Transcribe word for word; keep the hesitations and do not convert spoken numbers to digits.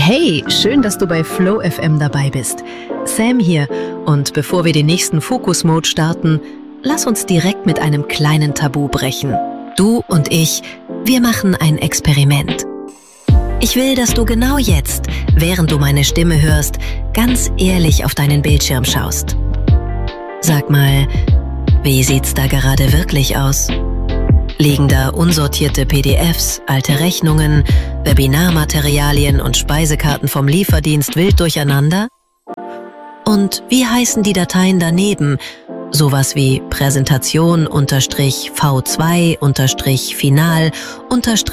Hey, schön, dass du bei Flow F M dabei bist. Sam hier, und bevor wir den nächsten Fokus-Mode starten, lass uns direkt mit einem kleinen Tabu brechen. Du und ich, wir machen ein Experiment. Ich will, dass du genau jetzt, während du meine Stimme hörst, ganz ehrlich auf deinen Bildschirm schaust. Sag mal, wie sieht's da gerade wirklich aus? Liegen da unsortierte P D Fs, alte Rechnungen, Webinarmaterialien und Speisekarten vom Lieferdienst wild durcheinander? Und wie heißen die Dateien daneben? Sowas wie Präsentation V zwei Final